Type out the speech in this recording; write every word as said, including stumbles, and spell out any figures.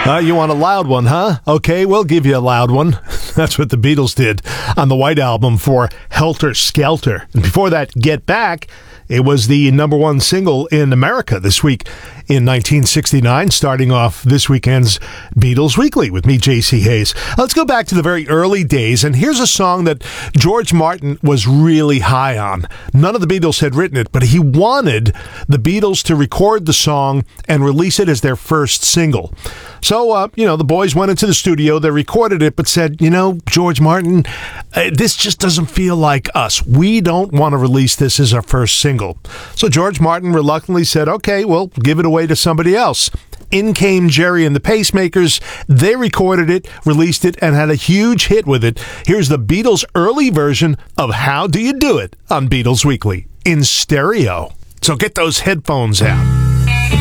Uh, you want a loud one, huh? Okay, we'll give you a loud one. That's what the Beatles did on the White Album for Helter Skelter. And before that, Get Back, it was the number one single in America this week in nineteen sixty-nine, starting off this weekend's Beatles Weekly with me, J C Hayes. Let's go back to the very early days, and here's a song that George Martin was really high on. None of the Beatles had written it, but he wanted the Beatles to record the song and release it as their first single. So, uh, you know, the boys went into the studio, they recorded it, but said, you know, George Martin, uh, this just doesn't feel like us. We don't want to release this as our first single. So George Martin reluctantly said, okay, well, give it away to somebody else. In came Jerry and the Pacemakers. They recorded it, released it, and had a huge hit with it. Here's the Beatles' early version of How Do You Do It on Beatles Weekly in stereo. So get those headphones out.